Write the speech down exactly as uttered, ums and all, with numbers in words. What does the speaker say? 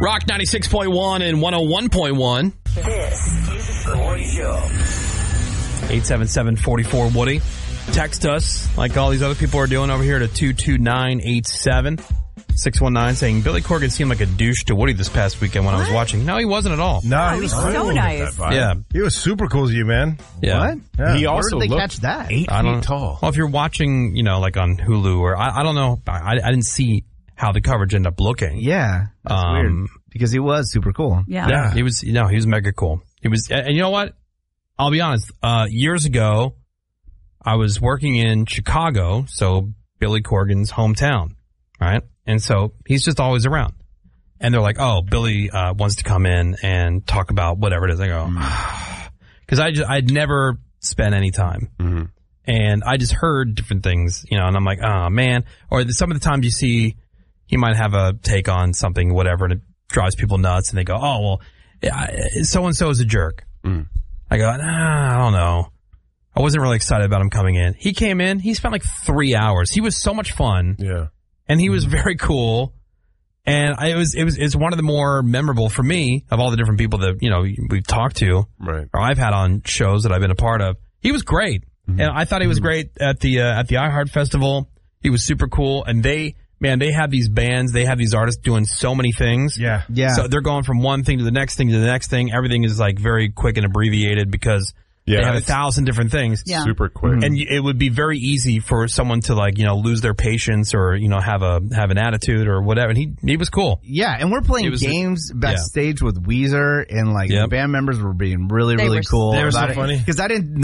Rock ninety-six point one and one oh one point one. This is the Woody Show. eight seven seven, four four, Woody. Text us, like all these other people are doing over here, to two two nine eight seven. six one nine saying Billy Corgan seemed like a douche to Woody this past weekend when what? I was watching. No, he wasn't at all. No, oh, he was he's cool. so nice. Yeah. He was super cool to you, man. Yeah. What? Yeah. He Where also did they looked catch that? eight I don't, feet tall. Well, if you're watching, you know, like on Hulu or I, I don't know, I, I didn't see how the coverage ended up looking. Yeah. That's Um, weird. Because he was super cool. Yeah. Yeah, he was. You know, he was mega cool. He was, and you know what? I'll be honest. Uh, years ago, I was working in Chicago, so Billy Corgan's hometown, right? And so he's just always around. And they're like, "Oh, Billy uh, wants to come in and talk about whatever it is." I go, because I just I'd never spent any time, Mm-hmm. and I just heard different things, you know. And I'm like, "Oh man!" Or some of the times you see he might have a take on something, whatever, and it drives people nuts, and they go, "Oh well, so and so is a jerk." Mm. I go, nah, I don't know. I wasn't really excited about him coming in. He came in. He spent like three hours. He was so much fun. Yeah. And he was very cool. And I, it was, it was, it's one of the more memorable for me of all the different people that, you know, we've talked to Right. or I've had on shows that I've been a part of. He was great. Mm-hmm. And I thought he was great at the, uh, at the iHeart Festival. He was super cool. And they, man, they have these bands, they have these artists doing so many things. Yeah. Yeah. So they're going from one thing to the next thing to the next thing. Everything is like very quick and abbreviated because Yeah, they have a it's thousand different things. Yeah. super quick. And y- it would be very easy for someone to like, you know, lose their patience or, you know, have a, have an attitude or whatever. And he, he was cool. Yeah, and we're playing It was- games backstage with Weezer, and like Yep. the band members were being really, They really were cool. They were so about it. funny. Because I didn't know.